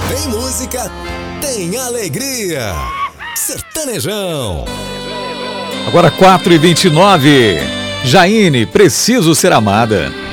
Tem música, tem alegria. Sertanejão. Agora 4h29. Jaine, Preciso Ser Amada.